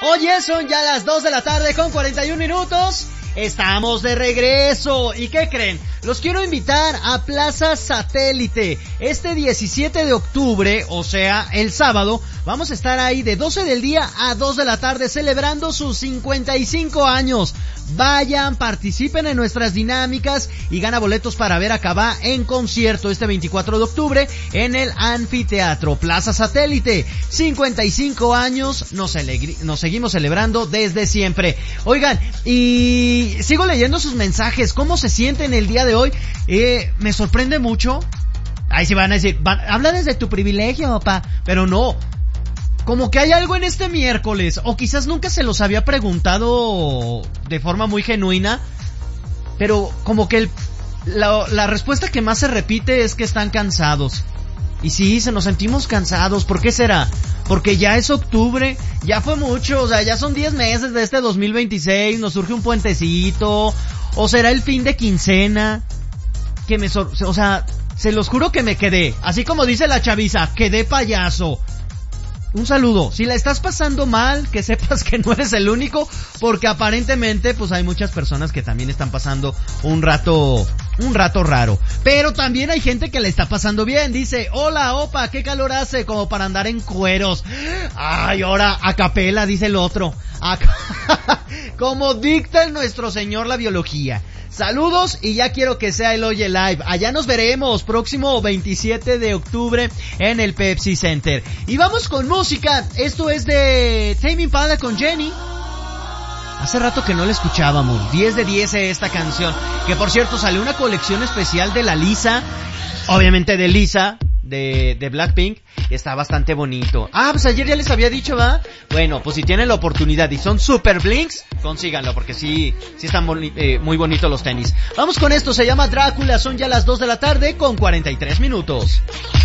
Oye, son ya las 2 de la tarde con 41 minutos. Estamos de regreso. ¿Y qué creen? Los quiero invitar a Plaza Satélite. Este 17 de octubre, o sea, el sábado, vamos a estar ahí de 12 del día a 2 de la tarde celebrando sus 55 años. Vayan, participen en nuestras dinámicas y gana boletos para ver a Cabá en concierto este 24 de octubre en el Anfiteatro Plaza Satélite. 55 años, nos seguimos celebrando desde siempre. Oigan, y sigo leyendo sus mensajes. ¿Cómo se sienten el día de hoy? Me sorprende mucho. Ahí sí van a decir, habla desde tu privilegio, papá. Pero no. Como que hay algo en este miércoles, o quizás nunca se los había preguntado de forma muy genuina, pero como que la respuesta que más se repite es que están cansados. Y sí, nos sentimos cansados. ¿Por qué será? Porque ya es octubre, ya fue mucho, o sea, ya son 10 meses de este 2026, nos surge un puentecito, o será el fin de quincena, o sea, se los juro que me quedé, así como dice la chaviza, quedé payaso. Un saludo. Si la estás pasando mal, que sepas que no eres el único, porque aparentemente pues hay muchas personas que también están pasando un rato raro. Pero también hay gente que le está pasando bien. Dice, hola opa, qué calor hace, como para andar en cueros. Ay, ahora a capela, dice el otro. Como dicta el nuestro señor la biología. Saludos y ya quiero que sea el Oye Live. Allá nos veremos próximo 27 de octubre en el Pepsi Center. Y vamos con música. Esto es de Tame Impala con Jenny. Hace rato que no la escuchábamos. 10 de 10 esta canción. Que por cierto salió una colección especial de la Lisa. Obviamente de Lisa, de Blackpink. Está bastante bonito. Pues ayer ya les había dicho, ¿va? Bueno, pues si tienen la oportunidad y son super blinks, consíganlo, porque sí están muy bonitos los tenis. Vamos con esto, se llama Drácula, son ya las 2 de la tarde con 43 minutos.